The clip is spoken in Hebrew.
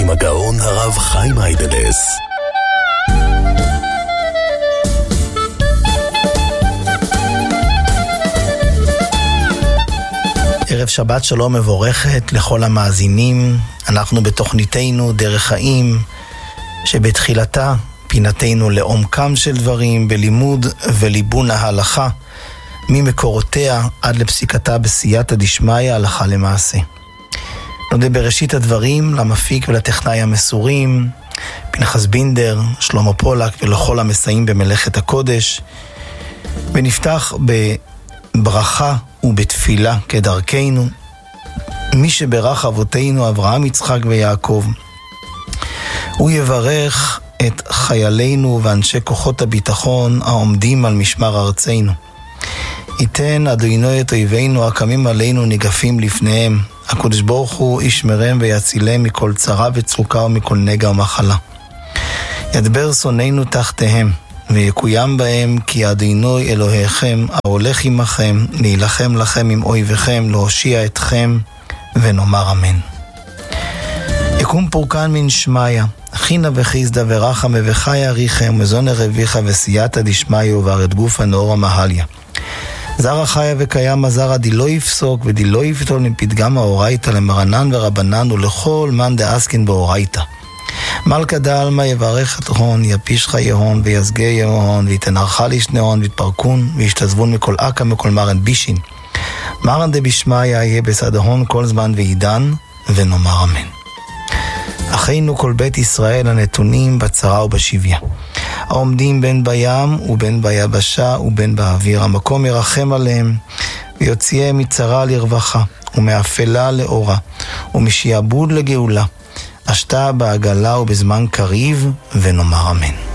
עם הגאון הרב חיים היידלס. ערב שבת שלום מבורכת לכל המאזינים. אנחנו בתוכניתנו דרך חיים, שבתחילתה פינתנו לעומקם של דברים בלימוד וליבון ההלכה, ממקורותיה עד לפסיקתה בסייעתא דשמיא הלכה למעשה. נודה בראשית הדברים למפיק ולטכנאי המסורים, פנחס בינדר, שלמה פולק ולכל המסייעים במלאכת הקודש. ונפתח בברכה ובתפילה כדרכנו. מי שברך אבותינו אברהם, יצחק ויעקב, הוא יברך את חיילינו ואנשי כוחות הביטחון העומדים על משמר ארצנו. ייתן אדוני את אויבינו הקמים עלינו ניגפים לפניהם. הקדוש ברוך הוא ישמרם ויצילם מכל צרה וצרוקה ומכל נגע ומחלה. ידבר שונאינו תחתיהם ויקוים בהם, כי אדוני אלוהיכם ההולך עמכם להילחם לכם עם אויביכם, להושיע אתכם, ונאמר אמן. יקום פורקן מן שמיא, חינה וחיסדה ורחמה וחיה ריחם ומזון רביחה וסייעתא דשמיא ובארץ גופה נאורה מהליה. זרע חיה וקיימה זרע די לא יפסוק ודי לא יפתול מפתגם האורייתא למרנן ורבנן ולכל מן דעסקין באורייתא. מלכה דעלמא יברך את הון, יפישך יהון ויסגה יהון, ויתנערך לשני הון ויתפרקון וישתזבון מכל אקה מכל מרן בישין. מרן דבשמיא יהיה בסד ההון כל זמן ועידן, ונאמר אמן. אחינו כל בית ישראל הנתונים בצרה ובשביה, העומדים בין בים ובין ביבשה ובין באוויר, המקום ירחם עליהם ויוציאם מצרה לרווחה ומאפלה לאורה ומשעבוד לגאולה, השתה בעגלה ובזמן קריב, ונאמר אמן.